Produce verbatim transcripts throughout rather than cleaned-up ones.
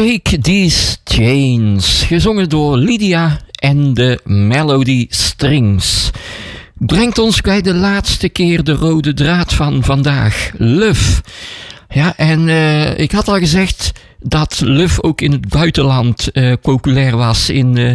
Take These Chains, gezongen door Lydia en de Melody Strings. Brengt ons bij de laatste keer de rode draad van vandaag. Luf. Ja, en uh, ik had al gezegd dat Luf ook in het buitenland uh, populair was. In uh,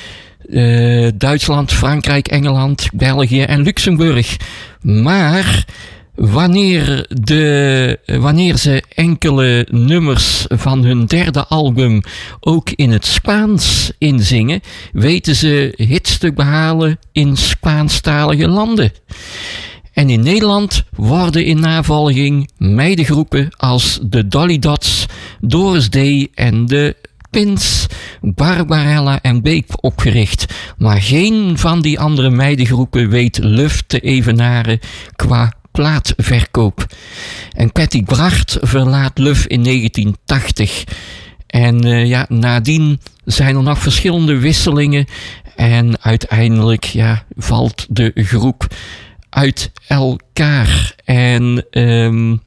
uh, Duitsland, Frankrijk, Engeland, België en Luxemburg. Maar wanneer, de, wanneer ze enkele nummers van hun derde album ook in het Spaans inzingen, weten ze hits te behalen in Spaanstalige landen. En in Nederland worden in navolging meidengroepen als de Dolly Dots, Doris Day en de Pins, Barbarella en Beep opgericht. Maar geen van die andere meidengroepen weet Luf te evenaren qua plaatverkoop. En Patty Bracht verlaat Luf in negentien tachtig. En uh, ja, nadien zijn er nog verschillende wisselingen. En uiteindelijk ja, valt de groep uit elkaar. En um,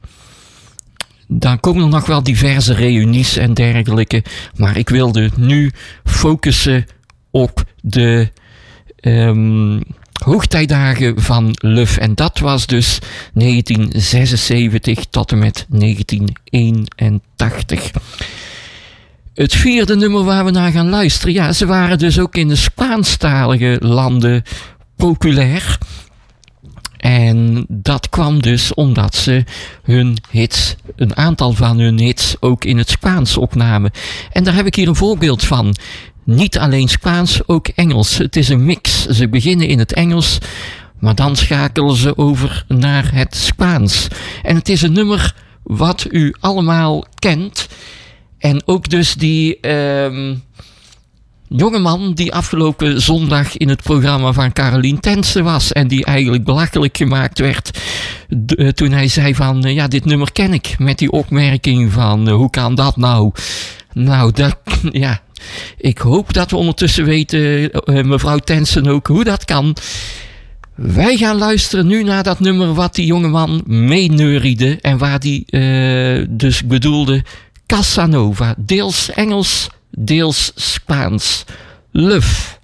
dan komen er nog wel diverse reunies en dergelijke. Maar ik wilde nu focussen op de um, hoogtijdagen van Luf. En dat was dus negentien zesenzeventig tot en met negentien eenentachtig. Het vierde nummer waar we naar gaan luisteren. Ja, ze waren dus ook in de Spaanstalige landen populair. En dat kwam dus omdat ze hun hits, een aantal van hun hits ook in het Spaans opnamen. En daar heb ik hier een voorbeeld van. Niet alleen Spaans, ook Engels. Het is een mix. Ze beginnen in het Engels, maar dan schakelen ze over naar het Spaans. En het is een nummer wat u allemaal kent. En ook dus die um, jongeman die afgelopen zondag in het programma van Carolien Tensen was. En die eigenlijk belachelijk gemaakt werd d- toen hij zei van, uh, ja, dit nummer ken ik. Met die opmerking van, uh, hoe kan dat nou? Nou, dat, ja... Ik hoop dat we ondertussen weten, uh, mevrouw Tensen ook, hoe dat kan. Wij gaan luisteren nu naar dat nummer wat die jongeman meeneuriede. En waar die uh, dus bedoelde Casanova. Deels Engels, deels Spaans. Luf.